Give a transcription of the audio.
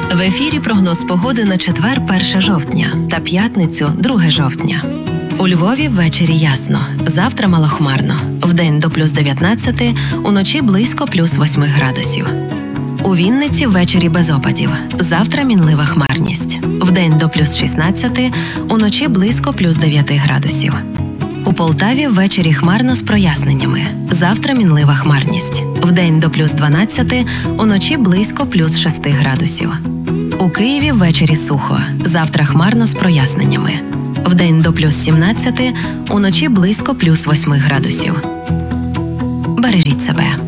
В ефірі прогноз погоди на четвер 1 жовтня та п'ятницю 2 жовтня. У Львові ввечері ясно, завтра малохмарно. Вдень до плюс 19, уночі близько плюс 8 градусів. У Вінниці ввечері без опадів, завтра мінлива хмарність. Вдень до плюс 16, уночі близько плюс 9 градусів. У Полтаві ввечері хмарно з проясненнями, завтра мінлива хмарність. Вдень до плюс 12, уночі близько плюс 6 градусів. У Києві ввечері сухо, завтра хмарно з проясненнями. Вдень до плюс 17, уночі близько плюс 8 градусів. Бережіть себе.